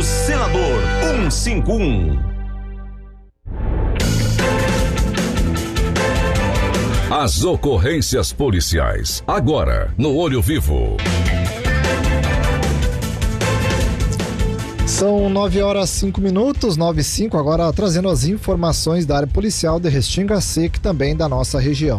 Rádio Senador 151. As ocorrências policiais, agora no Olho Vivo. São 9h05, 9h05, agora trazendo as informações da área policial de Restinga Seca e também da nossa região.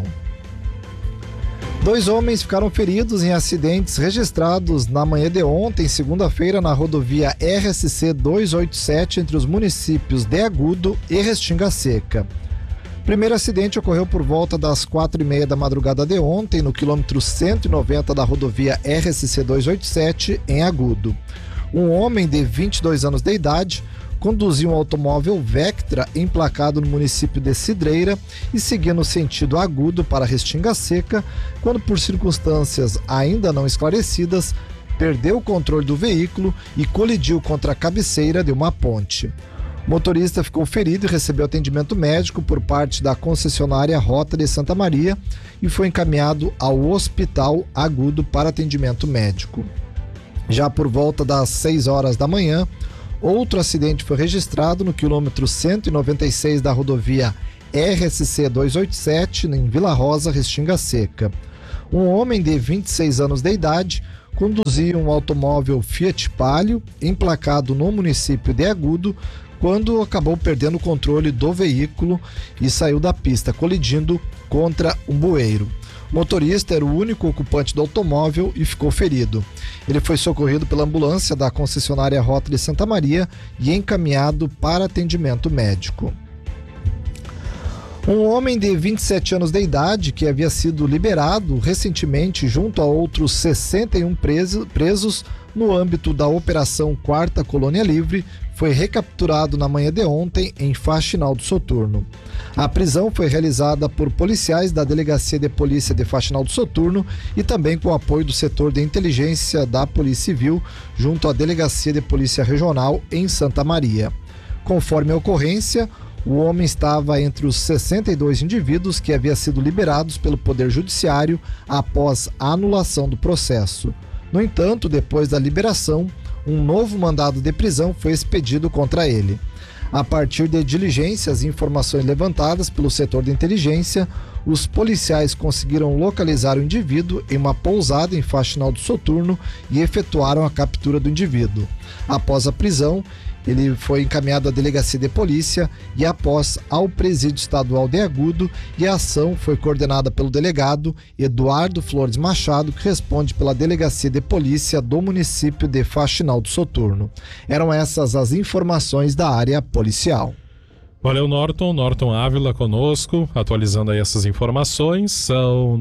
2 homens ficaram feridos em acidentes registrados na manhã de ontem, segunda-feira, na rodovia RSC 287, entre os municípios de Agudo e Restinga Seca. O primeiro acidente ocorreu por volta das 4h30 da madrugada de ontem, no quilômetro 190 da rodovia RSC 287, em Agudo. Um homem de 22 anos de idade conduzia um automóvel Vectra emplacado no município de Cidreira e seguia no sentido Agudo para Restinga Seca, quando, por circunstâncias ainda não esclarecidas, perdeu o controle do veículo e colidiu contra a cabeceira de uma ponte. O motorista ficou ferido e recebeu atendimento médico por parte da concessionária Rota de Santa Maria e foi encaminhado ao Hospital Agudo para atendimento médico. Já por volta das 6 horas da manhã, outro acidente foi registrado no quilômetro 196 da rodovia RSC 287, em Vila Rosa, Restinga Seca. Um homem de 26 anos de idade conduzia um automóvel Fiat Palio emplacado no município de Agudo, quando acabou perdendo o controle do veículo e saiu da pista, colidindo contra um bueiro. O motorista era o único ocupante do automóvel e ficou ferido. Ele foi socorrido pela ambulância da concessionária Rota de Santa Maria e encaminhado para atendimento médico. Um homem de 27 anos de idade, que havia sido liberado recentemente junto a outros 61 presos no âmbito da Operação Quarta Colônia Livre, foi recapturado na manhã de ontem em Faxinal do Soturno. A prisão foi realizada por policiais da Delegacia de Polícia de Faxinal do Soturno e também com o apoio do setor de inteligência da Polícia Civil junto à Delegacia de Polícia Regional em Santa Maria. Conforme a ocorrência, o homem estava entre os 62 indivíduos que haviam sido liberados pelo Poder Judiciário após a anulação do processo. No entanto, depois da liberação, um novo mandado de prisão foi expedido contra ele. A partir de diligências e informações levantadas pelo setor de inteligência, os policiais conseguiram localizar o indivíduo em uma pousada em Faxinal do Soturno e efetuaram a captura do indivíduo. Após a prisão, ele foi encaminhado à delegacia de polícia e após ao presídio estadual de Agudo, e a ação foi coordenada pelo delegado Eduardo Flores Machado, que responde pela delegacia de polícia do município de Faxinal do Soturno. Eram essas as informações da área policial. Valeu, Norton Ávila conosco, atualizando aí essas informações. São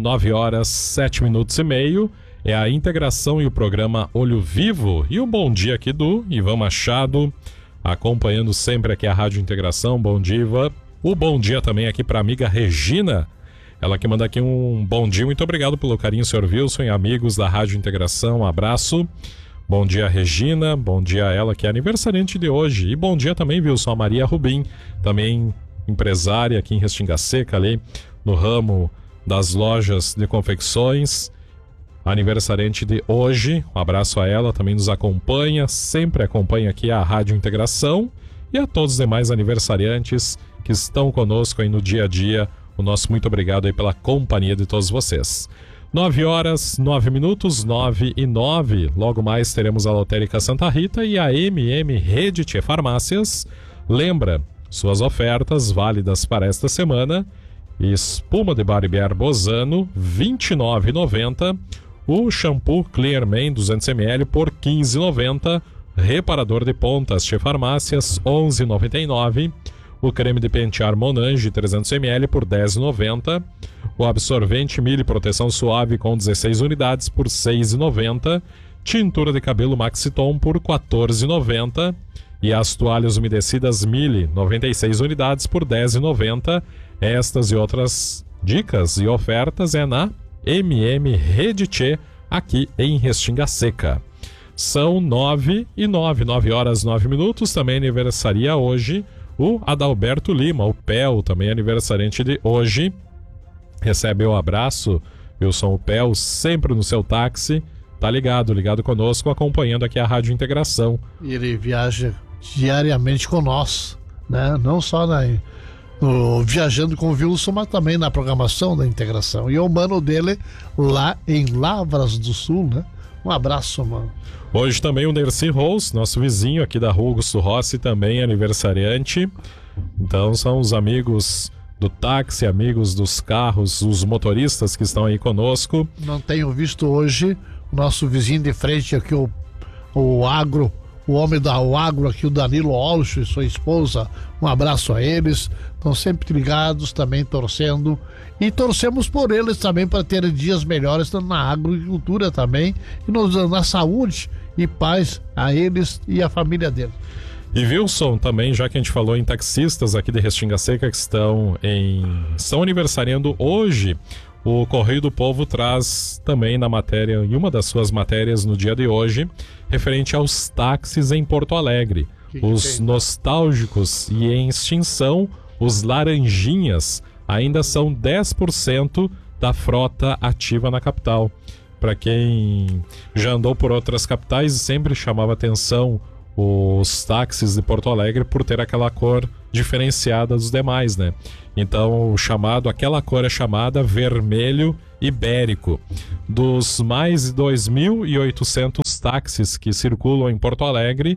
9h07 é a integração e o programa Olho Vivo. E um bom dia aqui do Ivan Machado, acompanhando sempre aqui a Rádio Integração. Bom dia, Ivan. O bom dia também aqui para a amiga Regina, ela que manda aqui um bom dia. Muito obrigado pelo carinho, senhor Wilson e amigos da Rádio Integração. Um abraço. Bom dia, Regina. Bom dia a ela que é aniversariante de hoje. E bom dia também, Wilson, a Maria Rubim, também empresária aqui em Restinga Seca, ali no ramo das lojas de confecções. Aniversariante de hoje, um abraço a ela, também nos acompanha, sempre acompanha aqui a Rádio Integração, e a todos os demais aniversariantes que estão conosco aí no dia a dia, o nosso muito obrigado aí pela companhia de todos vocês. 9h09, 9h09, logo mais teremos a Lotérica Santa Rita e a MM Rede Tchê Farmácias. Lembra, suas ofertas válidas para esta semana: espuma de Barbier Bozano, R$ 29,90. O shampoo Clearman 200ml por R$ 15,90. Reparador de pontas Tchê Farmácias, R$ 11,99. O creme de pentear Monange 300ml por R$ 10,90. O absorvente Mille Proteção Suave com 16 unidades por R$ 6,90. Tintura de cabelo Maxiton por R$ 14,90. E as toalhas umedecidas Mille, 96 unidades por R$ 10,90. Estas e outras dicas e ofertas é na MM Rede Tchê, aqui em Restinga Seca. São 9h09. Também aniversaria hoje o Adalberto Lima, o Pel, também aniversariante de hoje. Recebe o abraço, Wilson, o Pel, sempre no seu táxi, tá ligado conosco, acompanhando aqui a Rádio Integração. E ele viaja diariamente com nós, né? Não só viajando com o Wilson, mas também na programação da Integração. E o mano dele lá em Lavras do Sul, né? Um abraço, mano. Hoje também o Nercy Rose, nosso vizinho aqui da Rua Augusto Rossi, também aniversariante. Então são os amigos do táxi, amigos dos carros, os motoristas que estão aí conosco. Não tenho visto hoje o nosso vizinho de frente aqui, o homem do agro aqui, o Danilo Olcho e sua esposa. Um abraço a eles. Estão sempre ligados, também torcendo. E torcemos por eles também para ter dias melhores na agricultura também. E na saúde e paz a eles e a família deles. E Wilson, também, já que a gente falou em taxistas aqui de Restinga Seca que estão aniversariando hoje, o Correio do Povo traz também na matéria, em uma das suas matérias no dia de hoje, referente aos táxis em Porto Alegre. Os nostálgicos e em extinção, os laranjinhas, ainda são 10% da frota ativa na capital. Para quem já andou por outras capitais, sempre chamava atenção os táxis de Porto Alegre por ter aquela cor diferenciada dos demais, né? Então, aquela cor é chamada vermelho ibérico. Dos mais de 2.800 táxis que circulam em Porto Alegre,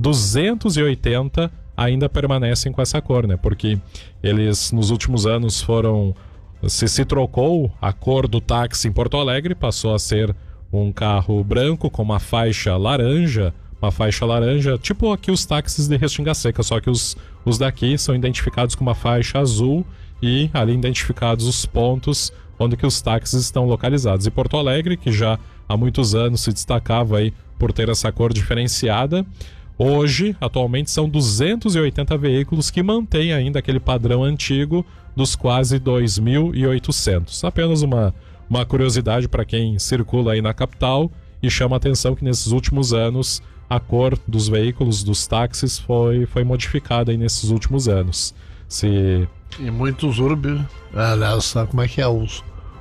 280 ainda permanecem com essa cor, né? Porque eles, nos últimos anos, se trocou a cor do táxi em Porto Alegre, passou a ser um carro branco com uma faixa laranja, tipo aqui os táxis de Restinga Seca, só que os daqui são identificados com uma faixa azul e ali identificados os pontos onde que os táxis estão localizados. E Porto Alegre, que já há muitos anos se destacava aí por ter essa cor diferenciada, hoje, atualmente, são 280 veículos que mantêm ainda aquele padrão antigo dos quase 2.800. Apenas uma curiosidade para quem circula aí na capital, e chama a atenção que nesses últimos anos a cor dos veículos, dos táxis, foi modificada aí nesses últimos anos. E muitos urbes, aliás, como é que é? Os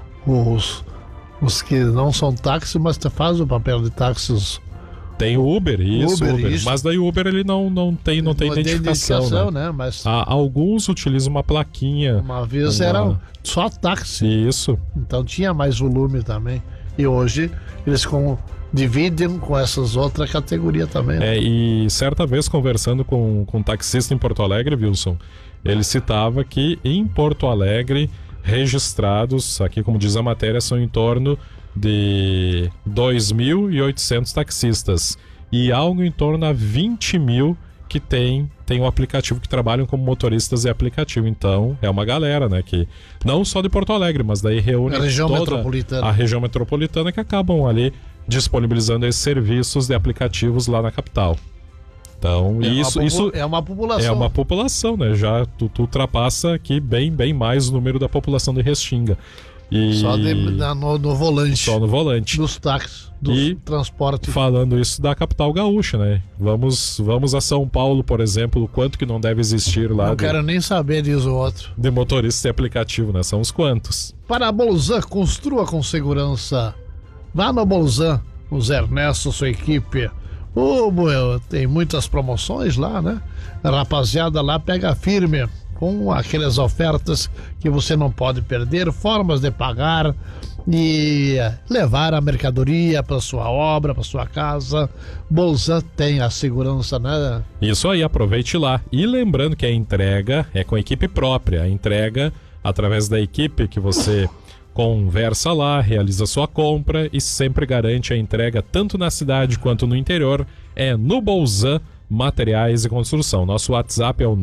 que não são táxis, mas fazem o papel de táxis. Tem o Uber, isso. Mas daí o Uber ele não tem identificação, né? Mas alguns utilizam uma plaquinha. Uma vez era só táxi. Isso. Então tinha mais volume também. E hoje eles dividem com essas outras categorias também. Né? E certa vez conversando com um taxista em Porto Alegre, Wilson, ele citava que em Porto Alegre, registrados, aqui como diz a matéria, são em torno de 2.800 taxistas e algo em torno a 20 mil que tem um aplicativo, que trabalham como motoristas de aplicativo. Então é uma galera, né, que não só de Porto Alegre, mas daí reúne toda a região metropolitana, que acabam ali disponibilizando esses serviços de aplicativos lá na capital. Então isso é uma população. É uma população, né? Já tu ultrapassa aqui bem mais o número da população de Restinga. Só no volante. Só no volante. Dos táxis, do transporte. Falando isso da capital gaúcha, né? Vamos a São Paulo, por exemplo, o quanto que não deve existir lá. Não quero nem saber, diz o outro. De motorista e aplicativo, né? São os quantos. Para a Bolzan, construa com segurança. Vá no Bolzan, o Zé Ernesto, sua equipe. Tem muitas promoções lá, né? A rapaziada lá pega firme com aquelas ofertas que você não pode perder, formas de pagar e levar a mercadoria para sua obra, para sua casa. Bolzan tem a segurança, né? Isso aí, aproveite lá. E lembrando que a entrega é com a equipe própria. A entrega através da equipe que você conversa lá, realiza sua compra e sempre garante a entrega tanto na cidade quanto no interior. É no Bolzan Materiais e Construção. Nosso WhatsApp é o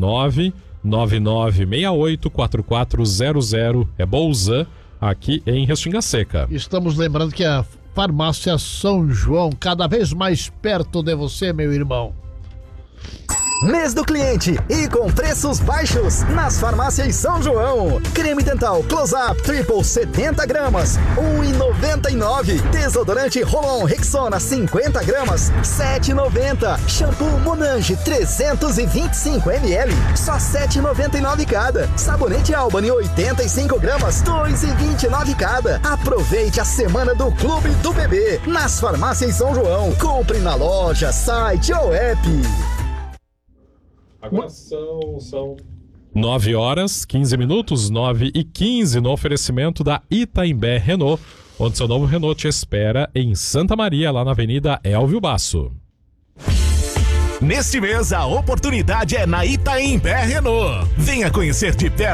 999684400. É Bolzan, aqui em Restinga Seca. Estamos lembrando que a Farmácia São João, cada vez mais perto de você, meu irmão. Mês do cliente e com preços baixos nas farmácias São João. Creme dental Close-Up Triple 70 gramas, R$1,99. Desodorante Rolon Rexona 50 gramas, R$7,90. Shampoo Monange 325 ml, só R$7,99 cada. Sabonete Albany 85 gramas, R$2,29 cada. Aproveite a semana do Clube do Bebê nas farmácias São João. Compre na loja, site ou app. Agora são 9 horas, 15 minutos, 9h15, no oferecimento da Itaimbé Renault, onde seu novo Renault te espera em Santa Maria, lá na Avenida Elvio Basso. Neste mês, a oportunidade é na Itaimbé Renault. Venha conhecer de perto